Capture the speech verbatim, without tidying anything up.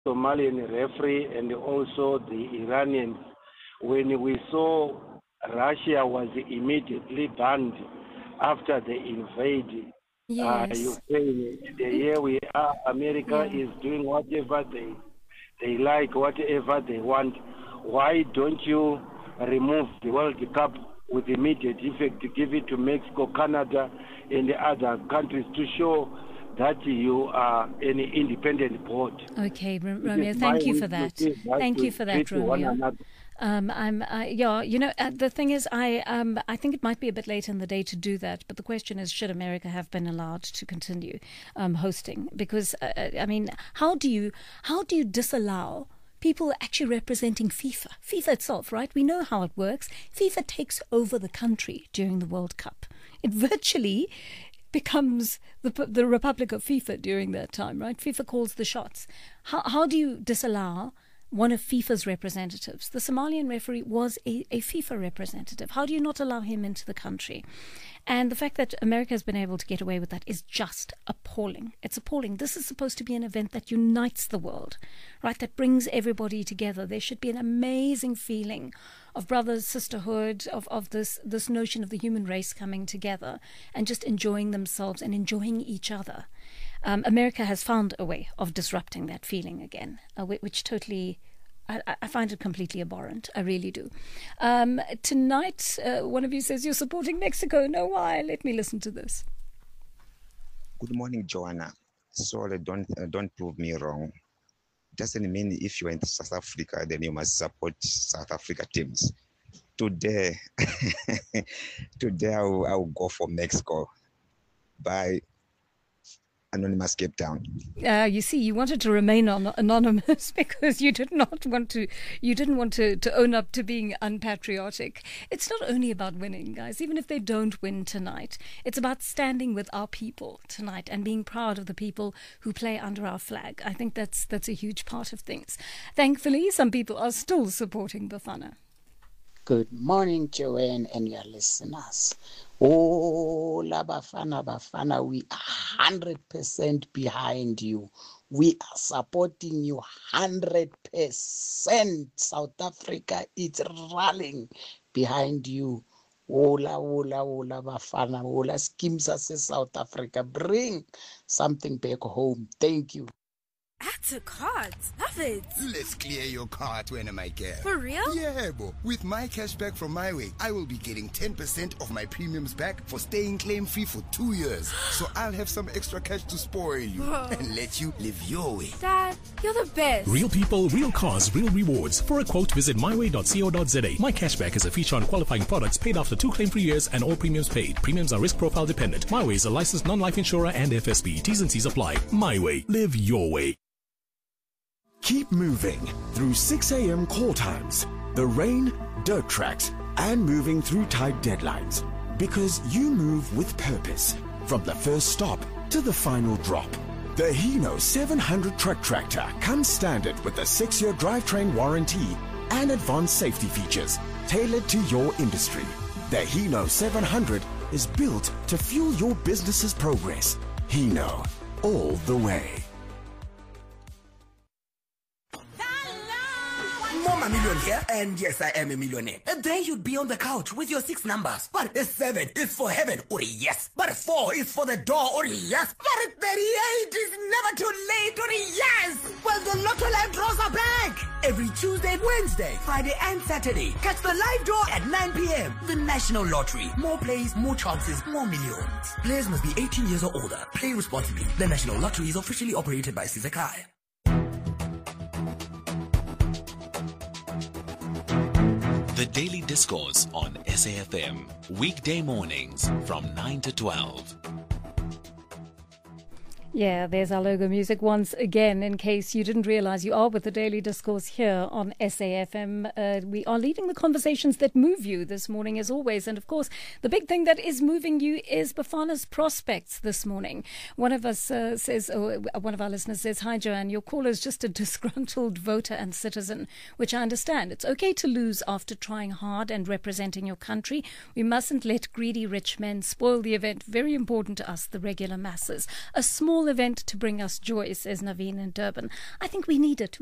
Somalian referee and also the Iranians, when we saw Russia was immediately banned after they invaded uh, Yes. Ukraine. The here we are, America Yeah. is doing whatever they they like, whatever they want. Why don't you remove the World Cup with immediate effect, give it to Mexico, Canada, and the other countries to show that you are an independent board? Okay, R- It Romeo, is thank my you wish for to that. see that Thank we you for that, treat one Romeo. another. Um, I'm, uh, yeah, you know, uh, the thing is, I, um, I think it might be a bit late in the day to do that. But the question is, should America have been allowed to continue um, hosting? Because, uh, I mean, how do you, how do you disallow people actually representing FIFA, FIFA itself, right? We know how it works. FIFA takes over the country during the World Cup. It virtually becomes the the Republic of FIFA during that time, right? FIFA calls the shots. How how do you disallow one of FIFA's representatives? The Somalian referee was a, a FIFA representative. How do you not allow him into the country? And the fact that America has been able to get away with that is just appalling. It's appalling. This is supposed to be an event that unites the world, right? That brings everybody together. There should be an amazing feeling of brothers, sisterhood, of, of this, this notion of the human race coming together and just enjoying themselves and enjoying each other. Um, America has found a way of disrupting that feeling again, uh, which, which totally... I, I find it completely abhorrent. I really do. Um, tonight, uh, one of you says you're supporting Mexico. No, why? Let me listen to this. Good morning, Joanna. Sorry, don't uh, don't prove me wrong. Doesn't mean if you're in South Africa, then you must support South Africa teams. Today, today I will, I will go for Mexico. Bye. Anonymous Cape Town. Uh, you see, you wanted to remain on, anonymous because you did not want to. You didn't want to, to own up to being unpatriotic. It's not only about winning, guys. Even if they don't win tonight, it's about standing with our people tonight and being proud of the people who play under our flag. I think that's that's a huge part of things. Thankfully, some people are still supporting Bafana. Good morning, Joanne and your listeners. Oh, la Bafana, Bafana, we are one hundred percent behind you. We are supporting you one hundred percent. South Africa is rallying behind you. Ola, ola, ola, Bafana, ola, schemes us in South Africa. Bring something back home. Thank you. Add to cart. Love it. Let's clear your cart when am I get? For real? Yeah, bo. With my cashback from MyWay, I will be getting ten percent of my premiums back for staying claim-free for two years. So I'll have some extra cash to spoil you Whoa. and let you live your way. Dad, you're the best. Real people, real cars, real rewards. For a quote, visit my way dot co dot za. My cashback is a feature on qualifying products paid after two claim-free years and all premiums paid. Premiums are risk profile dependent. MyWay is a licensed non-life insurer and F S B. T's and C's apply. MyWay. Live your way. Keep moving through six a.m. call times, the rain, dirt tracks, and moving through tight deadlines. Because you move with purpose, from the first stop to the final drop. The Hino seven hundred truck tractor comes standard with a six-year drivetrain warranty and advanced safety features tailored to your industry. The Hino seven hundred is built to fuel your business's progress. Hino, all the way. More million here, and yes, I am a millionaire. And then you'd be on the couch with your six numbers. But a seven is for heaven, or yes. But a four is for the door, or yes. But a thirty-eight is never too late, or yes. Well, the Lotto Live draws are back every Tuesday, Wednesday, Friday, and Saturday. Catch the live draw at nine p.m. The National Lottery. More plays, more chances, more millions. Players must be eighteen years or older. Play responsibly. The National Lottery is officially operated by Sizakai. The Daily Discourse on S A F M, weekday mornings from nine to twelve. Yeah, there's our logo music once again, in case you didn't realize you are with the Daily Discourse here on S A F M. Uh, we are leading the conversations that move you this morning, as always. And of course, the big thing that is moving you is Bafana's prospects this morning. One of us uh, says, or one of our listeners says, "Hi, Joanne, your caller is just a disgruntled voter and citizen," which I understand. It's okay to lose after trying hard and representing your country. We mustn't let greedy rich men spoil the event. Very important to us, the regular masses. A small small event to bring us joy, says Naveen in Durban. I think we need it.